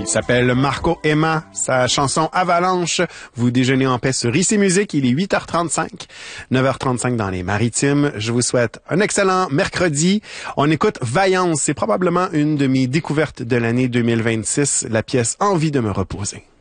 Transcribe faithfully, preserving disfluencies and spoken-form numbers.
Il s'appelle Marco Emma, sa chanson Avalanche. Vous déjeunez en paix sur Ici Musique, il est huit heures trente-cinq, neuf heures trente-cinq dans les Maritimes. Je vous souhaite un excellent mercredi. On écoute Vaillance, c'est probablement une de mes découvertes de l'année deux mille vingt-six, la pièce Envie de me reposer.